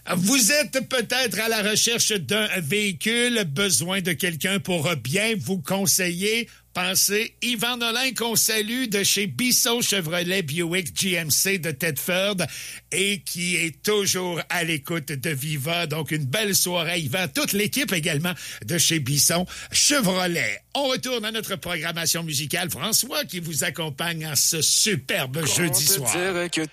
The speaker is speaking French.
Vous êtes peut-être à la recherche d'un véhicule, besoin de quelqu'un pour bien vous conseiller. Pensez Yvan Nolin qu'on salue de chez Bisson Chevrolet Buick GMC de Tedford et qui est toujours à l'écoute de Viva. Donc, une belle soirée, Yvan. Toute l'équipe également de chez Bisson Chevrolet. On retourne à notre programmation musicale. François qui vous accompagne en ce superbe jeudi soir. Dire que